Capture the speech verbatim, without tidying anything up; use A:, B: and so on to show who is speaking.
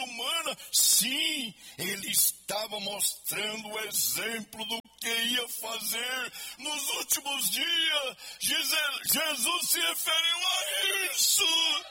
A: humana. Sim, ele estava mostrando o exemplo do que ia fazer nos últimos dias. Jesus se referiu a isso.